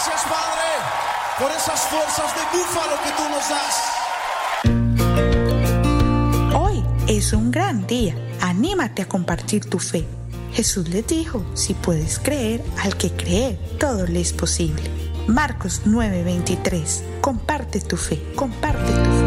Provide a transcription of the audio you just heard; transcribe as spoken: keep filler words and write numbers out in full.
Gracias, Padre, por esas fuerzas de búfalo que tú nos das. Hoy es un gran día. Anímate a compartir tu fe. Jesús les dijo, si puedes creer, al que cree, todo le es posible. Marcos nueve veintitrés. Comparte tu fe, comparte tu fe.